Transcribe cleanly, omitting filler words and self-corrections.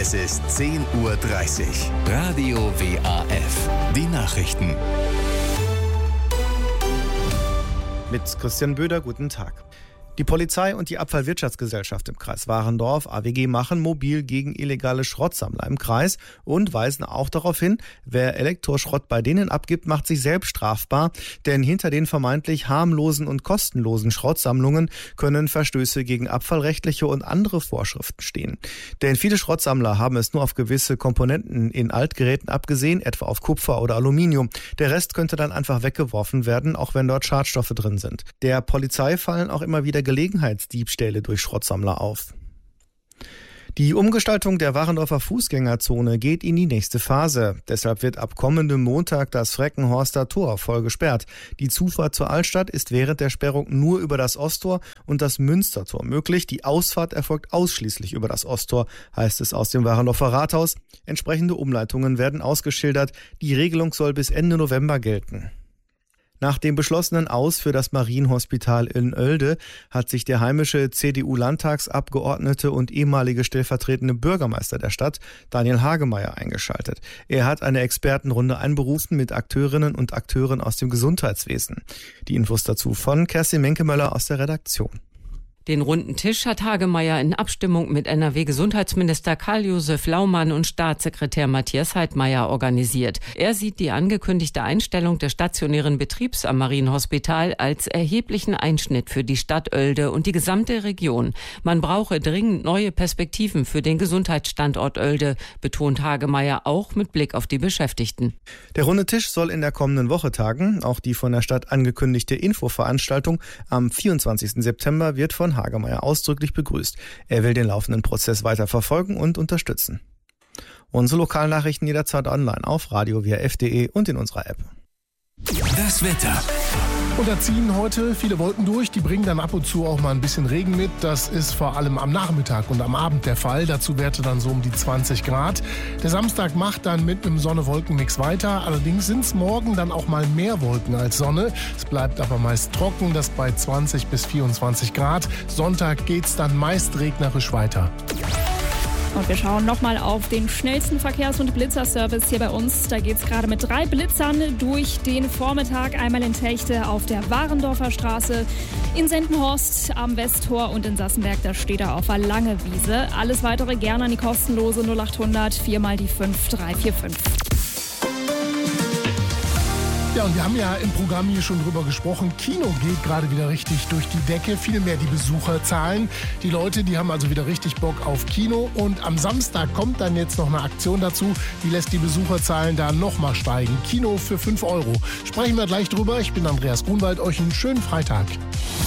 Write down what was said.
Es ist 10:30 Uhr. Radio WAF. Die Nachrichten. Mit Christian Böder, guten Tag. Die Polizei und die Abfallwirtschaftsgesellschaft im Kreis Warendorf, AWG, machen mobil gegen illegale Schrottsammler im Kreis und weisen auch darauf hin, wer Elektroschrott bei denen abgibt, macht sich selbst strafbar, denn hinter den vermeintlich harmlosen und kostenlosen Schrottsammlungen können Verstöße gegen abfallrechtliche und andere Vorschriften stehen. Denn viele Schrottsammler haben es nur auf gewisse Komponenten in Altgeräten abgesehen, etwa auf Kupfer oder Aluminium. Der Rest könnte dann einfach weggeworfen werden, auch wenn dort Schadstoffe drin sind. Der Polizei fallen auch immer wieder Gelegenheitsdiebstähle durch Schrottsammler auf. Die Umgestaltung der Warendorfer Fußgängerzone geht in die nächste Phase. Deshalb wird ab kommendem Montag das Freckenhorster Tor voll gesperrt. Die Zufahrt zur Altstadt ist während der Sperrung nur über das Osttor und das Münstertor möglich. Die Ausfahrt erfolgt ausschließlich über das Osttor, heißt es aus dem Warendorfer Rathaus. Entsprechende Umleitungen werden ausgeschildert. Die Regelung soll bis Ende November gelten. Nach dem beschlossenen Aus für das Marienhospital in Oelde hat sich der heimische CDU-Landtagsabgeordnete und ehemalige stellvertretende Bürgermeister der Stadt, Daniel Hagemeyer, eingeschaltet. Er hat eine Expertenrunde einberufen mit Akteurinnen und Akteuren aus dem Gesundheitswesen. Die Infos dazu von Kerstin Menkemöller aus der Redaktion. Den runden Tisch hat Hagemeyer in Abstimmung mit NRW-Gesundheitsminister Karl-Josef Laumann und Staatssekretär Matthias Heidmeier organisiert. Er sieht die angekündigte Einstellung des stationären Betriebs am Marienhospital als erheblichen Einschnitt für die Stadt Oelde und die gesamte Region. Man brauche dringend neue Perspektiven für den Gesundheitsstandort Oelde, betont Hagemeyer auch mit Blick auf die Beschäftigten. Der runde Tisch soll in der kommenden Woche tagen. Auch die von der Stadt angekündigte Infoveranstaltung am 24. September wird von Hagemeyer ausdrücklich begrüßt. Er will den laufenden Prozess weiter verfolgen und unterstützen. Unsere Lokalnachrichten jederzeit online auf radiowaf.de und in unserer App. Das Wetter. Und da ziehen heute viele Wolken durch, die bringen dann ab und zu auch mal ein bisschen Regen mit. Das ist vor allem am Nachmittag und am Abend der Fall. Dazu Werte dann so um die 20 Grad. Der Samstag macht dann mit einem Sonne-Wolken-Mix weiter. Allerdings sind es morgen dann auch mal mehr Wolken als Sonne. Es bleibt aber meist trocken, das bei 20 bis 24 Grad. Sonntag geht's dann meist regnerisch weiter. Und wir schauen nochmal auf den schnellsten Verkehrs- und Blitzerservice hier bei uns. Da geht es gerade mit 3 Blitzern durch den Vormittag. Einmal in Techte auf der Warendorfer Straße, in Sendenhorst am Westtor und in Sassenberg, da steht er auf der Langewiese. Alles weitere gerne an die kostenlose 0800 4 mal die 5345. Ja, und wir haben ja im Programm hier schon drüber gesprochen. Kino geht gerade wieder richtig durch die Decke. Viel mehr die Besucherzahlen. Die Leute, die haben also wieder richtig Bock auf Kino. Und am Samstag kommt dann jetzt noch eine Aktion dazu. Die lässt die Besucherzahlen da nochmal steigen. Kino für 5 €. Sprechen wir gleich drüber. Ich bin Andreas Grunwald. Euch einen schönen Freitag.